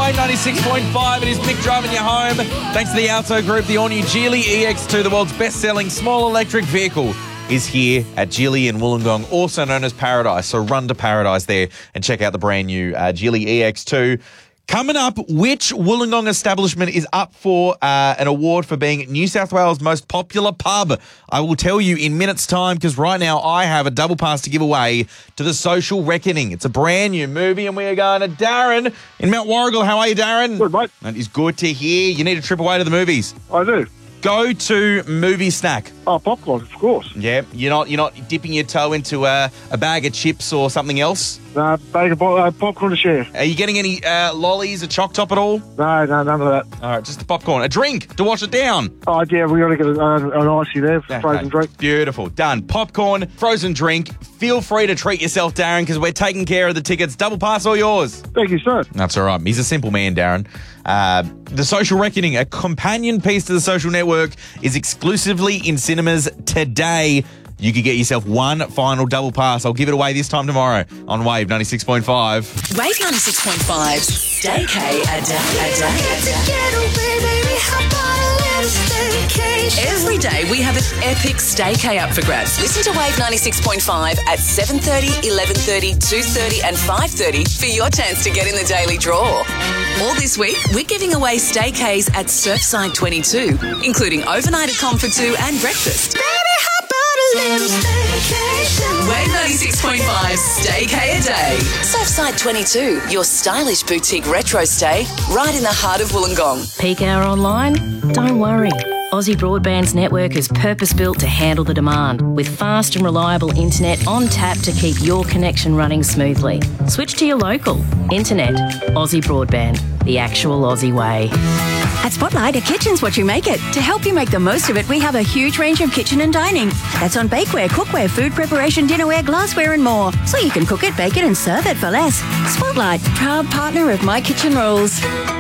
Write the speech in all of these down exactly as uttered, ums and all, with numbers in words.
Wave ninety-six point five. It is Mick driving you home. Thanks to the Auto Group, the all-new Geely E X two, the world's best-selling small electric vehicle, is here at Geely in Wollongong, also known as Paradise. So run to Paradise there and check out the brand new uh, Geely E X two. Coming up, which Wollongong establishment is up for uh, an award for being New South Wales' most popular pub? I will tell you in minutes' time, because right now I have a double pass to give away to The Social Reckoning. It's a brand new movie, and we are going to Darren in Mount Warrigal. How are you, Darren? Good, mate. That is good to hear. You need a trip away to the movies. I do. Go to Movie Snack. Oh, popcorn, of course. Yeah, you're not you're not dipping your toe into a, a bag of chips or something else? No, bag of po- uh, popcorn to share. Are you getting any uh, lollies or choc top at all? No, no, none of that. All right, just the popcorn. A drink to wash it down. Oh, yeah, we got to get a, uh, an icy there, for frozen Okay, drink. Beautiful. Done. Popcorn, frozen drink. Feel free to treat yourself, Darren, because we're taking care of the tickets. Double pass all yours. Thank you, sir. That's all right. He's a simple man, Darren. Uh, the Social Reckoning, a companion piece to The Social Network, is exclusively in cinemas today. You could get yourself one final double pass. I'll give it away this time tomorrow on Wave ninety-six point five. Wave ninety-six point five, staycay a day, a day, a day. Every day we have an epic staycay up for grabs. Listen to Wave ninety-six point five at seven thirty, eleven thirty, two thirty and five thirty for your chance to get in the daily draw. All this week, we're giving away staycays at Surfside twenty-two, including overnight at Comfort two and breakfast. Wave ninety-six point five, staycay a day. Surfside twenty-two, your stylish boutique retro stay, right in the heart of Wollongong. Peak hour online? Don't worry. Aussie Broadband's network is purpose-built to handle the demand, with fast and reliable internet on tap to keep your connection running smoothly. Switch to your local. Internet. Aussie Broadband. The actual Aussie way. At Spotlight, a kitchen's what you make it. To help you make the most of it, we have a huge range of kitchen and dining. That's on bakeware, cookware, food preparation, dinnerware, glassware and more. So you can cook it, bake it and serve it for less. Spotlight, proud partner of My Kitchen Rules.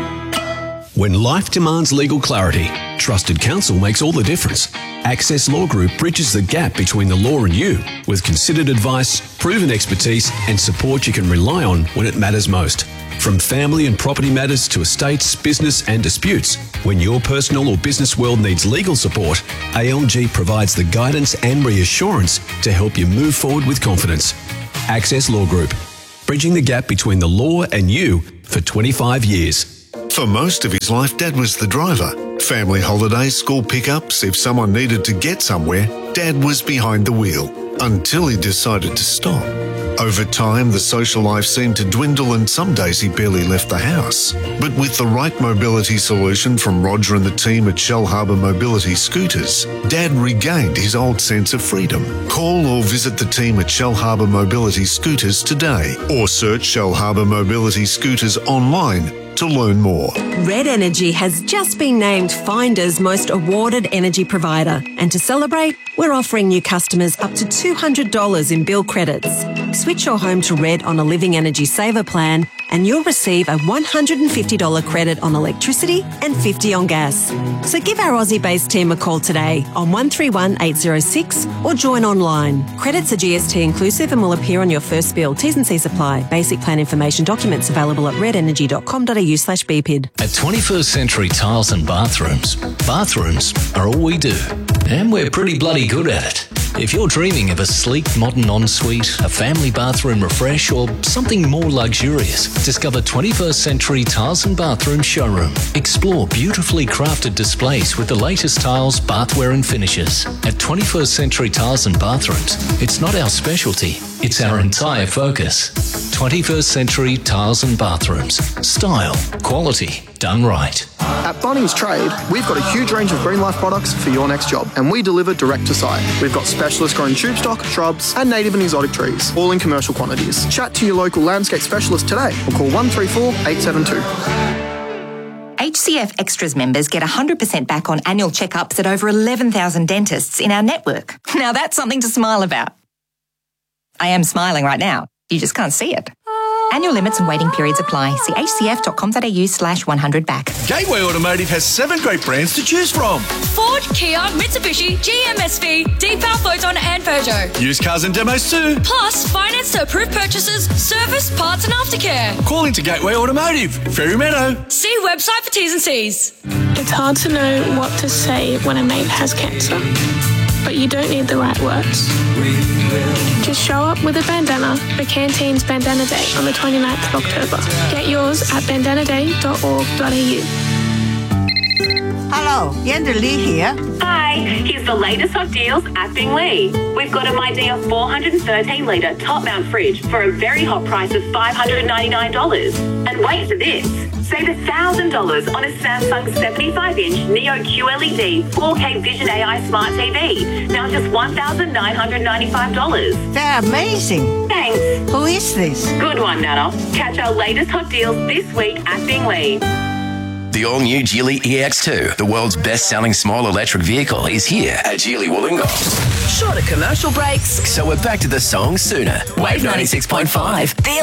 When life demands legal clarity, trusted counsel makes all the difference. Access Law Group bridges the gap between the law and you with considered advice, proven expertise and support you can rely on when it matters most. From family and property matters to estates, business and disputes, when your personal or business world needs legal support, A L G provides the guidance and reassurance to help you move forward with confidence. Access Law Group, bridging the gap between the law and you for twenty-five years. For most of his life, Dad was the driver. Family holidays, school pickups, if someone needed to get somewhere, Dad was behind the wheel, until he decided to stop. Over time, the social life seemed to dwindle and some days he barely left the house. But with the right mobility solution from Roger and the team at Shellharbour Mobility Scooters, Dad regained his old sense of freedom. Call or visit the team at Shellharbour Mobility Scooters today, or search Shellharbour Mobility Scooters online to learn more. Red Energy has just been named Finder's most awarded energy provider. And to celebrate, we're offering new customers up to two hundred dollars in bill credits. Switch your home to Red on a Living Energy Saver plan and you'll receive a one hundred fifty dollars credit on electricity and fifty dollars on gas. So give our Aussie-based team a call today on one three one, eight zero six or join online. Credits are G S T inclusive and will appear on your first bill. T's and C's apply. Basic plan information documents available at red energy dot com dot a u slash b p i d. At twenty-first Century Tiles and Bathrooms, bathrooms are all we do. And we're pretty bloody good at it. If you're dreaming of a sleek, modern ensuite, a family bathroom refresh, or something more luxurious, discover twenty-first Century Tiles and Bathroom Showroom. Explore beautifully crafted displays with the latest tiles, bathware and finishes. At twenty-first Century Tiles and Bathrooms, it's not our specialty, it's our entire focus. twenty-first Century Tiles and Bathrooms. Style, quality, done right. At Bunnings Trade, we've got a huge range of Green Life products for your next job, and we deliver direct to site. We've got specialist grown tube stock, shrubs, and native and exotic trees, all in commercial quantities. Chat to your local landscape specialist today or call one three four, eight seven two. H C F Extras members get one hundred percent back on annual checkups at over eleven thousand dentists in our network. Now that's something to smile about. I am smiling right now. You just can't see it. Annual limits and waiting periods apply. See hcf.com.au slash 100 back. Gateway Automotive has seven great brands to choose from. Ford, Kia, Mitsubishi, G M S V, Deepal, Photon and Peugeot. Used cars and demos too. Plus, finance to approved purchases, service, parts and aftercare. Call into Gateway Automotive, Ferry Meadow. See website for T's and C's. It's hard to know what to say when a mate has cancer, but you don't need the right words. Just show up with a bandana for Canteen's Bandana Day on the twenty-ninth of October. Get yours at bandana day dot org dot a u. Hello, Yenda Lee here. Hi, here's the latest hot deals at Binglee. We've got a Midea four hundred thirteen litre top mount fridge for a very hot price of five hundred ninety-nine dollars. And wait for this, save one thousand dollars on a Samsung seventy-five inch Neo Q L E D four K Vision A I Smart T V. Now just one thousand nine hundred ninety-five dollars. They're amazing. Thanks. Who is this? Good one, Nana. Catch our latest hot deals this week at Binglee. The all-new Geely E X two, the world's best-selling small electric vehicle, is here at Geely Wollongong. Shorter commercial breaks. So we're back to the song sooner. Wave ninety-six point five. The